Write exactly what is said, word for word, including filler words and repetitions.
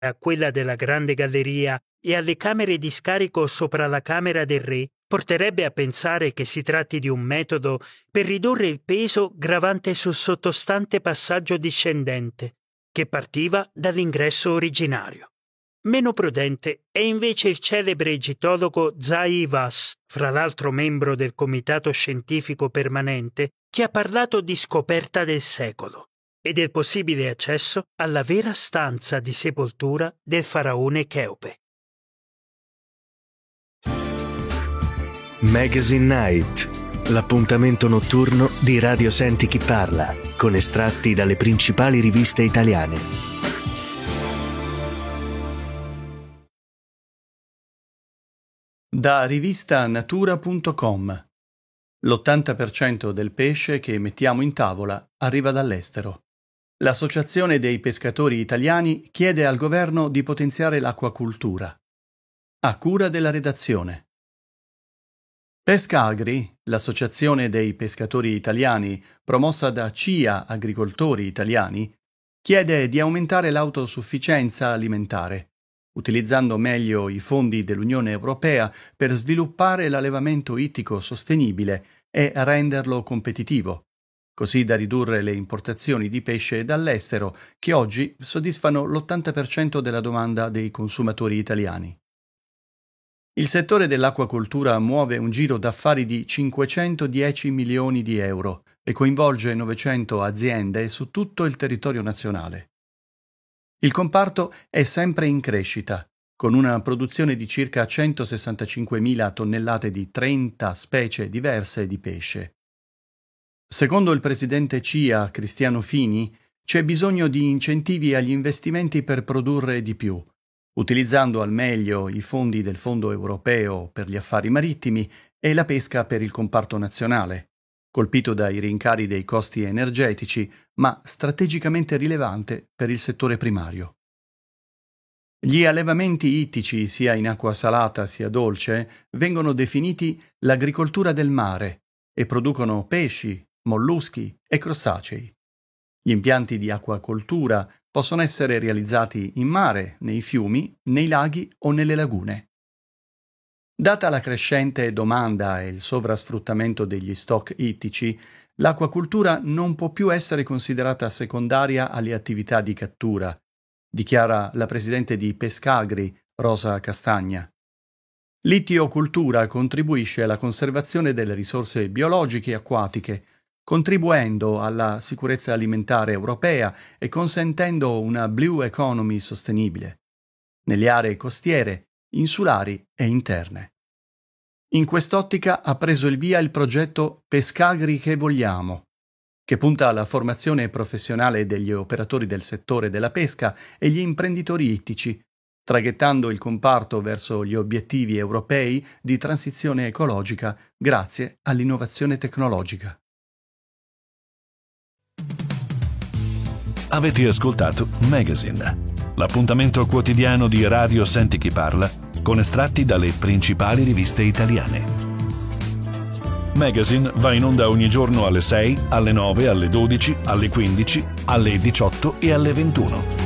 a quella della Grande Galleria e alle camere di scarico sopra la Camera del Re porterebbe a pensare che si tratti di un metodo per ridurre il peso gravante sul sottostante passaggio discendente, che partiva dall'ingresso originario. Meno prudente è invece il celebre egittologo Zahi Hawass, fra l'altro membro del Comitato Scientifico Permanente, che ha parlato di scoperta del secolo e del possibile accesso alla vera stanza di sepoltura del faraone Cheope. Magazine Night, l'appuntamento notturno di Radio Senti Chi Parla, con estratti dalle principali riviste italiane. Da rivista natura punto com. L'ottanta per cento del pesce che mettiamo in tavola arriva dall'estero. L'Associazione dei pescatori italiani chiede al governo di potenziare l'acquacultura. A cura della redazione. Pescagri, l'associazione dei pescatori italiani, promossa da C I A Agricoltori Italiani, chiede di aumentare l'autosufficienza alimentare, utilizzando meglio i fondi dell'Unione Europea per sviluppare l'allevamento ittico sostenibile e renderlo competitivo, così da ridurre le importazioni di pesce dall'estero che oggi soddisfano l'ottanta per cento della domanda dei consumatori italiani. Il settore dell'acquacoltura muove un giro d'affari di cinquecentodieci milioni di euro e coinvolge novecento aziende su tutto il territorio nazionale. Il comparto è sempre in crescita, con una produzione di circa centosessantacinquemila tonnellate di trenta specie diverse di pesce. Secondo il presidente C I A, Cristiano Fini, c'è bisogno di incentivi agli investimenti per produrre di più, utilizzando al meglio i fondi del Fondo Europeo per gli affari marittimi e la pesca per il comparto nazionale, colpito dai rincari dei costi energetici, ma strategicamente rilevante per il settore primario. Gli allevamenti ittici, sia in acqua salata sia dolce, vengono definiti l'agricoltura del mare e producono pesci, molluschi e crostacei. Gli impianti di acquacoltura possono essere realizzati in mare, nei fiumi, nei laghi o nelle lagune. Data la crescente domanda e il sovrasfruttamento degli stock ittici, l'acquacultura non può più essere considerata secondaria alle attività di cattura, dichiara la presidente di Pescagri, Rosa Castagna. L'ittiocultura contribuisce alla conservazione delle risorse biologiche e acquatiche, contribuendo alla sicurezza alimentare europea e consentendo una blue economy sostenibile nelle aree costiere, insulari e interne. In quest'ottica ha preso il via il progetto Pescagri che vogliamo, che punta alla formazione professionale degli operatori del settore della pesca e gli imprenditori ittici, traghettando il comparto verso gli obiettivi europei di transizione ecologica grazie all'innovazione tecnologica. Avete ascoltato Magazine, l'appuntamento quotidiano di Radio Senti Chi Parla con estratti dalle principali riviste italiane. Magazine va in onda ogni giorno alle sei, alle nove, alle dodici, alle quindici, alle diciotto e alle ventuno.